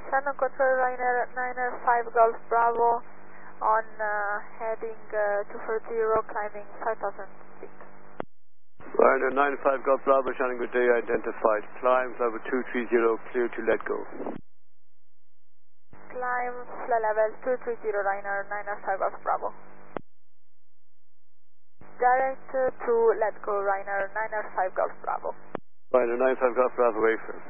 Shannon Control Ryanair 905 Golf Bravo on heading 240, climbing 5,000 feet. Ryanair 905 Golf Bravo, Shannon, good day, identified. Climb, level 230, clear to let go. Climb, level 230, Ryanair 905 Golf Bravo. Direct to let go, Ryanair 905 Golf Bravo. Ryanair 905 Golf Bravo, wait for